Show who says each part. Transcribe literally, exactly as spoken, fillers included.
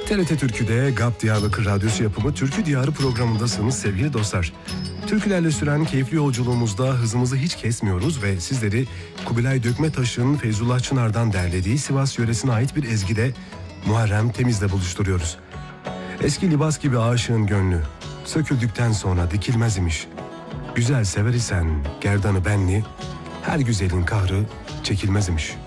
Speaker 1: T R T Türkü'de G A P Diyarbakır Radyosu yapımı Türkü Diyarı programındasınız sevgili dostlar. Türkülerle süren keyifli yolculuğumuzda hızımızı hiç kesmiyoruz ve sizleri Kubilay Dökmetaş'ın Feyzullah Çınar'dan derlediği Sivas yöresine ait bir ezgide Muharrem Temiz'le buluşturuyoruz. Eski libas gibi aşığın gönlü, söküldükten sonra dikilmez imiş. Güzel sever isen gerdanı benli, her güzelin kahrı çekilmez imiş.